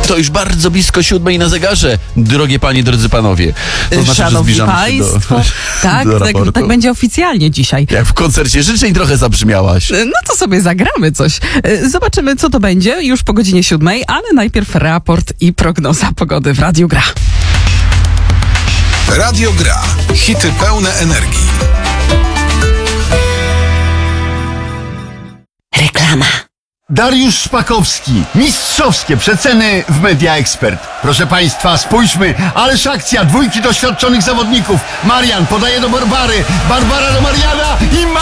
To już bardzo blisko 7 na zegarze, drogie panie, drodzy panowie. To znaczy, że Szanowni zbliżamy państwo, się do raportu. tak będzie oficjalnie dzisiaj. Jak w koncercie życzeń trochę zabrzmiałaś. No to sobie zagramy coś. Zobaczymy, co to będzie już po godzinie 7, ale najpierw raport i prognoza pogody w Radiu Gra. Radio Gra. Hity pełne energii. Reklama. Dariusz Szpakowski. Mistrzowskie przeceny w Media Expert. Proszę Państwa, spójrzmy, ależ akcja, 2 doświadczonych zawodników. Marian podaje do Barbary, Barbara do Mariana i